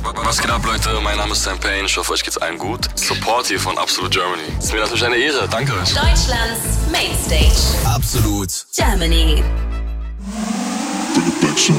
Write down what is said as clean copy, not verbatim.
Was geht ab, Leute? Mein Name ist Sam Payne. Ich hoffe, euch geht's allen gut. Support hier von Absolute Germany. Ist mir natürlich eine Ehre. Danke. Deutschlands Mainstage. Absolute Germany. Bring it back, son.